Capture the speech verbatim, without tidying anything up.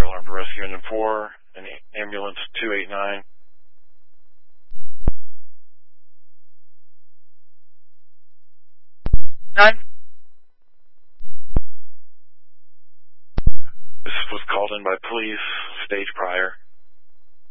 alarm for rescue engine four and ambulance two eight nine. None. This was called in by police, stage prior.